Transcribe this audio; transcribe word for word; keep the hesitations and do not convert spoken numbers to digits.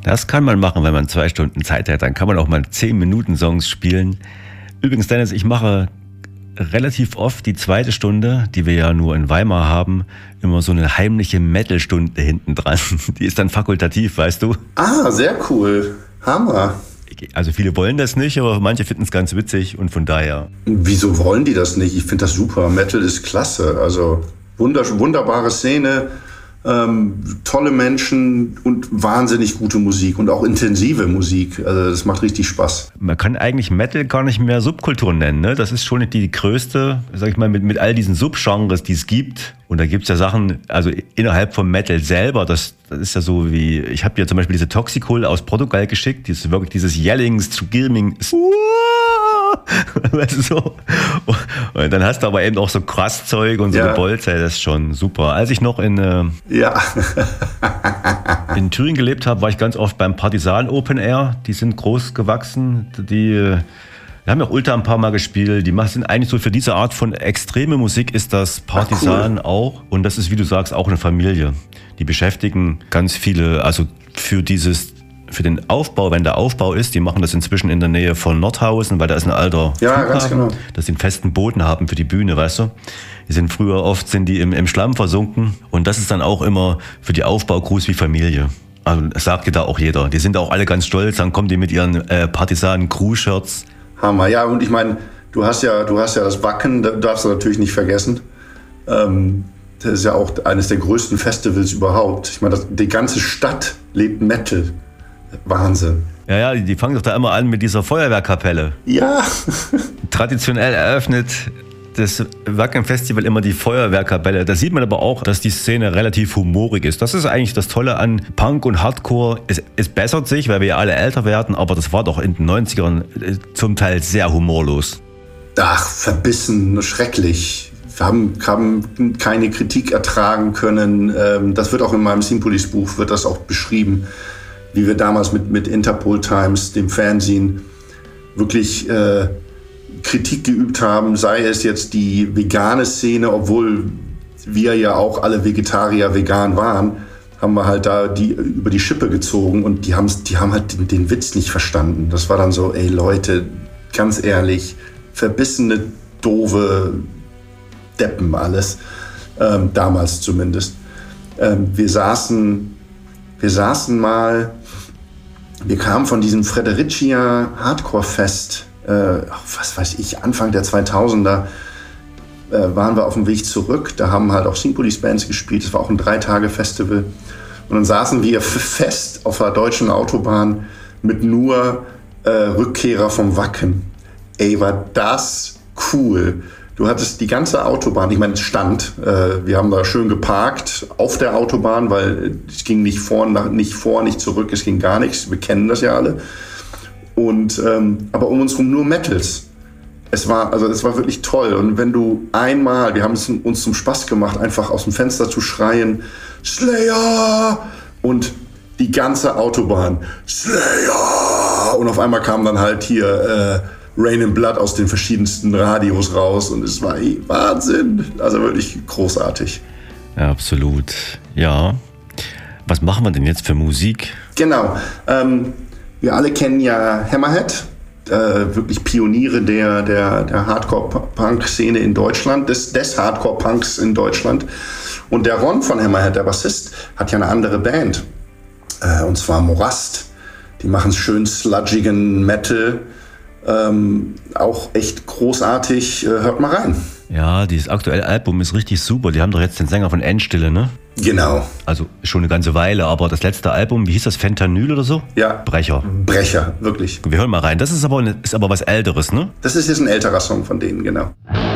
Das kann man machen, wenn man zwei Stunden Zeit hat. Dann kann man auch mal zehn Minuten Songs spielen. Übrigens, Dennis, ich mache relativ oft die zweite Stunde, die wir ja nur in Weimar haben, immer so eine heimliche Metal-Stunde hinten dran. Die ist dann fakultativ, weißt du? Ah, sehr cool. Hammer. Also viele wollen das nicht, aber manche finden es ganz witzig und von daher. Wieso wollen die das nicht? Ich finde das super. Metal ist klasse. Also wundersch- wunderbare Szene. Ähm, tolle Menschen und wahnsinnig gute Musik und auch intensive Musik. Also das macht richtig Spaß. Man kann eigentlich Metal gar nicht mehr Subkultur nennen, ne? Das ist schon die größte, sag ich mal, mit, mit all diesen Subgenres, die es gibt. Und da gibt's ja Sachen, also innerhalb vom Metal selber, das, das ist ja so wie, ich habe dir zum Beispiel diese Toxicol aus Portugal geschickt, die ist wirklich dieses Yelling, Screaming, weißt du so. Und dann hast du aber eben auch so Krasszeug und so ja. Gebolze, das ist schon super. Als ich noch in, äh, ja. in Thüringen gelebt habe, war ich ganz oft beim Partisan Open Air. Die sind groß gewachsen, die... Wir haben ja auch Ultra ein paar Mal gespielt. Die sind eigentlich so für diese Art von extreme Musik ist das Partisan Ach, cool. auch. Und das ist, wie du sagst, auch eine Familie. Die beschäftigen ganz viele, also für dieses, für den Aufbau, wenn der Aufbau ist, die machen das inzwischen in der Nähe von Nordhausen, weil da ist ein alter ja, Flughafen, ganz genau. dass sie einen festen Boden haben für die Bühne, weißt du. Die sind früher oft sind die im, im Schlamm versunken. Und das ist dann auch immer für die Aufbaucrews wie Familie. Also das sagt dir da auch jeder. Die sind auch alle ganz stolz, dann kommen die mit ihren äh, Partisan-Crew-Shirts. Hammer, ja, und ich meine, du hast ja, du hast ja das Wacken, das darfst du natürlich nicht vergessen. Ähm, das ist ja auch eines der größten Festivals überhaupt. Ich meine, das, die ganze Stadt lebt Metal. Wahnsinn. Ja, ja, die fangen doch da immer an mit dieser Feuerwehrkapelle. Ja. Traditionell eröffnet das Wacken-Festival immer die Feuerwehrkapelle. Da sieht man aber auch, dass die Szene relativ humorig ist. Das ist eigentlich das Tolle an Punk und Hardcore. Es, es bessert sich, weil wir ja alle älter werden, aber das war doch in den neunzigern zum Teil sehr humorlos. Ach, verbissen, schrecklich. Wir haben, haben keine Kritik ertragen können. Das wird auch in meinem Simpolis-Buch, wird das auch beschrieben, wie wir damals mit, mit Interpol Times, dem Fernsehen, wirklich äh, Kritik geübt haben, sei es jetzt die vegane Szene, obwohl wir ja auch alle Vegetarier vegan waren, haben wir halt da die über die Schippe gezogen und die, die haben halt den, den Witz nicht verstanden. Das war dann so, ey Leute, ganz ehrlich, verbissene, doofe Deppen alles, ähm, damals zumindest. Ähm, wir saßen, wir saßen mal, wir kamen von diesem Fredericia Hardcore-Fest, Äh, was weiß ich, Anfang der zweitausender äh, waren wir auf dem Weg zurück. Da haben halt auch Simpolis-Bands gespielt. Das war auch ein Drei-Tage-Festival. Und dann saßen wir fest auf der deutschen Autobahn mit nur äh, Rückkehrer vom Wacken. Ey, war das cool. Du hattest die ganze Autobahn, ich meine, es stand. Äh, wir haben da schön geparkt auf der Autobahn, weil es ging nicht vor, nach, nicht vor, nicht zurück, es ging gar nichts. Wir kennen das ja alle. Und, ähm, aber um uns herum nur Metals. Es war, also es war wirklich toll. Und wenn du einmal, wir haben es uns zum Spaß gemacht, einfach aus dem Fenster zu schreien, Slayer! Und die ganze Autobahn, Slayer! Und auf einmal kam dann halt hier äh, Rain in Blood aus den verschiedensten Radios raus. Und es war ey, Wahnsinn. Also wirklich großartig. Ja, absolut. Ja. Was machen wir denn jetzt für Musik? Genau. Ähm, Wir alle kennen ja Hammerhead, äh, wirklich Pioniere der, der, der Hardcore-Punk-Szene in Deutschland, des, des Hardcore-Punks in Deutschland. Und der Ron von Hammerhead, der Bassist, hat ja eine andere Band, äh, und zwar Morast. Die machen schön sludgigen Metal, ähm, auch echt großartig. Äh, hört mal rein. Ja, dieses aktuelle Album ist richtig super. Die haben doch jetzt den Sänger von Endstille, ne? Genau. Also schon eine ganze Weile, aber das letzte Album, wie hieß das, Fentanyl oder so? Ja. Brecher. Brecher, wirklich. Wir hören mal rein. Das ist aber, ist aber was Älteres, ne? Das ist jetzt ein älterer Song von denen, genau.